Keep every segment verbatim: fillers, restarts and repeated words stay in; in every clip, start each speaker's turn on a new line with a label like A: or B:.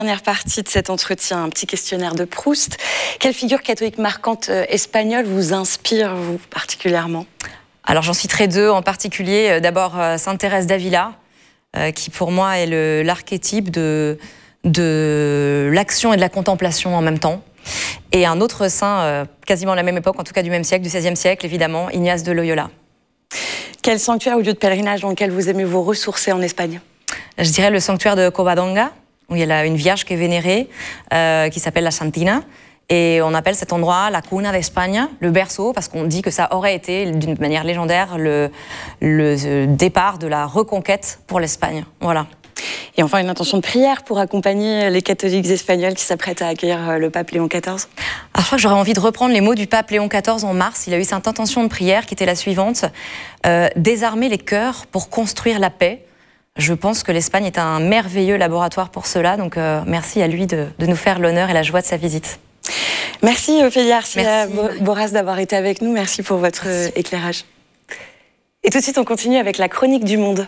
A: Dernière partie de cet entretien, un petit questionnaire de Proust. Quelle figure catholique marquante euh, espagnole vous inspire, vous, particulièrement ?
B: Alors, j'en citerai deux en particulier. D'abord, euh, Sainte Thérèse d'Avila, euh, qui pour moi est le, l'archétype de, de l'action et de la contemplation en même temps. Et un autre saint, euh, quasiment à la même époque, en tout cas du même siècle, du seizième siècle, évidemment, Ignace de Loyola.
A: Quel sanctuaire ou lieu de pèlerinage dans lequel vous aimez vous ressourcer en Espagne ?
B: Je dirais le sanctuaire de Covadonga, où il y a une vierge qui est vénérée, euh, qui s'appelle la Santina. Et on appelle cet endroit la Cuna d'Espagne, le berceau, parce qu'on dit que ça aurait été, d'une manière légendaire, le, le départ de la reconquête pour l'Espagne. Voilà.
A: Et enfin, une intention de prière pour accompagner les catholiques espagnols qui s'apprêtent à accueillir le pape Léon quatorze.
B: Alors, je crois que j'aurais envie de reprendre les mots du pape Léon quatorze en mars. Il a eu cette intention de prière qui était la suivante. Euh, désarmer les cœurs pour construire la paix. Je pense que l'Espagne est un merveilleux laboratoire pour cela. Donc, euh, merci à lui de, de nous faire l'honneur et la joie de sa visite.
A: Merci Ophélie Arcila-Borras d'avoir été avec nous. Merci pour votre Merci. éclairage. Et tout de suite, on continue avec la chronique du monde.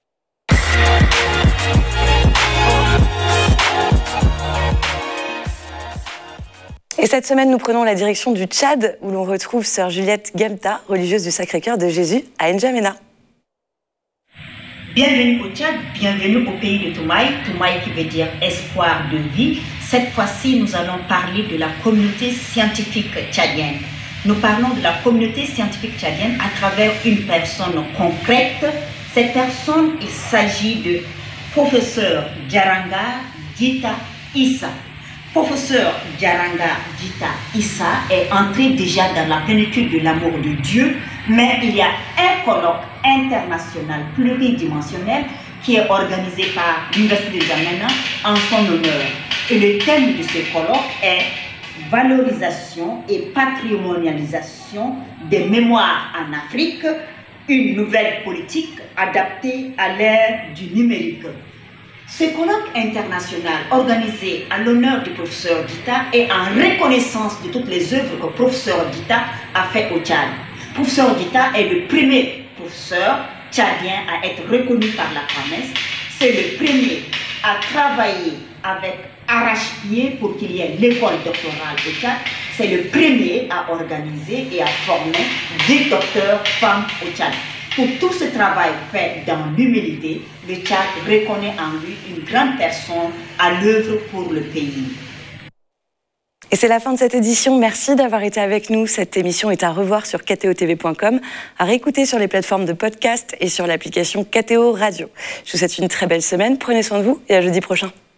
A: Et cette semaine, nous prenons la direction du Tchad, où l'on retrouve sœur Juliette Gemta, religieuse du Sacré-Cœur de Jésus à N'Djamena.
C: Bienvenue au Tchad, bienvenue au pays de Toumaï, Toumaï qui veut dire espoir de vie. Cette fois-ci, nous allons parler de la communauté scientifique tchadienne. Nous parlons de la communauté scientifique tchadienne à travers une personne concrète. Cette personne, il s'agit de professeur Djaranga Djita Issa. Professeur Djaranga Djita Issa est entré déjà dans la plénitude de l'amour de Dieu, mais il y a un colloque international pluridimensionnel qui est organisé par l'Université de N'Djamena en son honneur. Et le thème de ce colloque est valorisation et patrimonialisation des mémoires en Afrique, une nouvelle politique adaptée à l'ère du numérique. Ce colloque international organisé à l'honneur du professeur Djita est en reconnaissance de toutes les œuvres que le professeur Djita a fait au Tchad. Le professeur Djita est le premier professeur tchadien à être reconnu par la C A M E S. C'est le premier à travailler avec arrache-pied pour qu'il y ait l'école doctorale au Tchad. C'est le premier à organiser et à former des docteurs femmes au Tchad. Pour tout ce travail fait dans l'humilité, le Tchad reconnaît en lui une grande personne à l'œuvre pour le pays.
A: Et c'est la fin de cette édition. Merci d'avoir été avec nous. Cette émission est à revoir sur k t o t v point com, à réécouter sur les plateformes de podcast et sur l'application K T O Radio. Je vous souhaite une très belle semaine. Prenez soin de vous et à jeudi prochain.